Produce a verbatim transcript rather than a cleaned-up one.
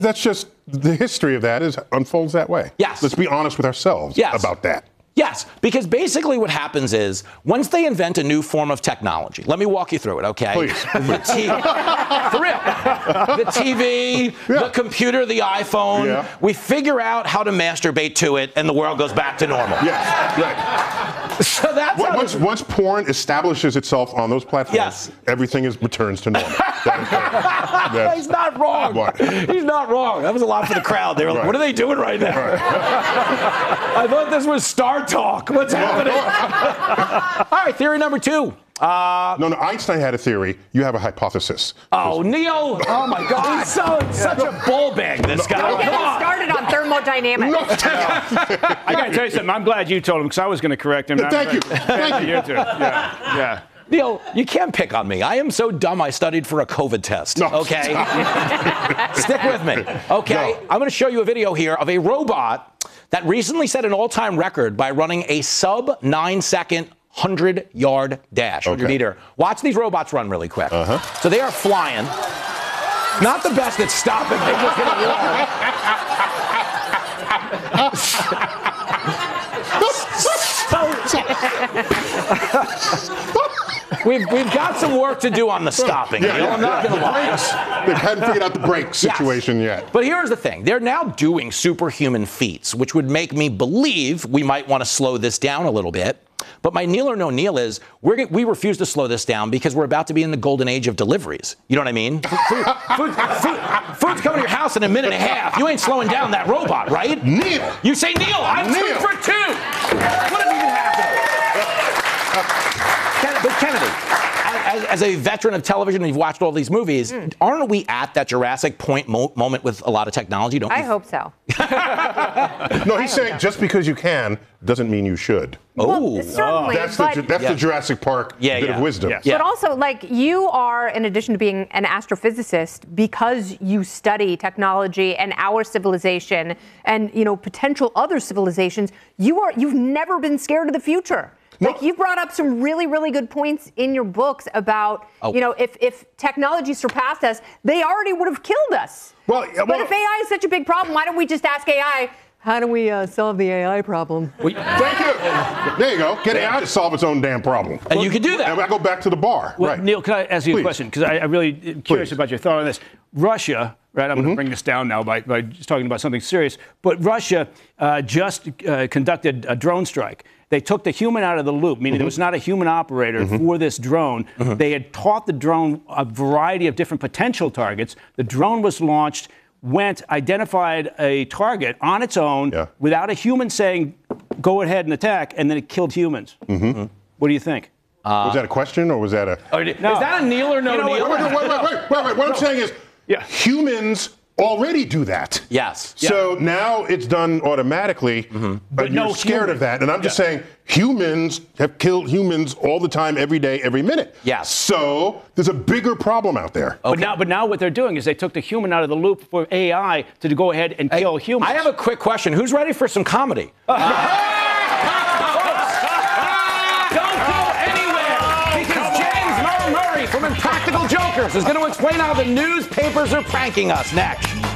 That's just the history of that is unfolds that way. Yes. Let's be honest with ourselves yes. about that. Yes, because basically what happens is once they invent a new form of technology, let me walk you through it, okay? Please. The T- for real. The T V, yeah. the computer, the iPhone, yeah. we figure out how to masturbate to it and the world goes back to normal. Yes, right. So that's once, once, once porn establishes itself on those platforms, yes. everything is returns to normal. That is, He's not wrong. What? He's not wrong. That was a lot for the crowd. They were like, right. what are they doing right now? Right. I thought this was Star Talk. What's happening? All right, theory number two. Uh, no, no, Einstein had a theory. You have a hypothesis. Oh, Neil. Oh, my God. He's so, such a bull bag, this guy. Don't get him started on thermodynamics. No. I got to tell you something. I'm glad you told him because I was going to correct him. Yeah, thank you. Thank you. You too. Yeah, yeah. Neil, you can't pick on me. I am so dumb I studied for a COVID test. No, okay? Stick with me. Okay? No. I'm going to show you a video here of a robot that recently set an all-time record by running a sub-nine-second hundred-yard dash on okay. your meter. Watch these robots run really quick. Uh-huh. So they are flying. Not the best at stopping. They just hit a wall. We've, we've got some work to do on the stopping. Yeah, you know, yeah, I'm not yeah. going to lie. They hadn't figured out the brake situation yes. yet. But here's the thing. They're now doing superhuman feats, which would make me believe we might want to slow this down a little bit. But my Neil or no Neil is we're, we refuse to slow this down because we're about to be in the golden age of deliveries. You know what I mean? Food, food, food, food's coming to your house in a minute and a half. You ain't slowing down that robot, right? Neil. You say Neil. I'm Neil. two for two. What have you been happening? But Kennedy, as, as a veteran of television and you've watched all these movies, mm. aren't we at that Jurassic Point mo- moment with a lot of technology? Don't I you? hope so. No, he's saying so. just because you can doesn't mean you should. Well, oh, certainly. That's, but, the, that's yeah. the Jurassic Park yeah, bit yeah. of wisdom. Yeah. Yeah. But also, like, you are, in addition to being an astrophysicist, because you study technology and our civilization and, you know, potential other civilizations, you are, you've never been scared of the future. Like, you brought up some really, really good points in your books about, oh. you know, if, if technology surpassed us, they already would have killed us. Well, well, but if A I is such a big problem, why don't we just ask A I, how do we uh, solve the A I problem? Well, thank you. There you go. Get A I to solve its own damn problem. And well, you can do that. And I go back to the bar. Well, right. Neil, can I ask you Please. a question? Because I, I really am curious Please. about your thought on this. Russia, right, I'm mm-hmm. going to bring this down now by, by just talking about something serious, but Russia uh, just uh, conducted a drone strike. They took the human out of the loop, meaning mm-hmm. there was not a human operator mm-hmm. for this drone. Mm-hmm. They had taught the drone a variety of different potential targets. The drone was launched, went, identified a target on its own yeah. without a human saying, go ahead and attack, and then it killed humans. Mm-hmm. What do you think? Uh, was that a question or was that a... Oh, no. Is that a Neil or no you know, Neil? Wait, wait, wait, wait, wait, wait, wait. What I'm saying is yeah. humans already do that. Yes. So yeah. now it's done automatically, mm-hmm. but, but you're no scared human. of that. And I'm just yeah. saying humans have killed humans all the time, every day, every minute. Yes. So there's a bigger problem out there. Okay. But now, but now what they're doing is they took the human out of the loop for A I to go ahead and kill hey, humans. I have a quick question. Who's ready for some comedy? Uh, Don't go anywhere because James Murray from Impractical Jokers is going to explain how the newspapers are pranking us next.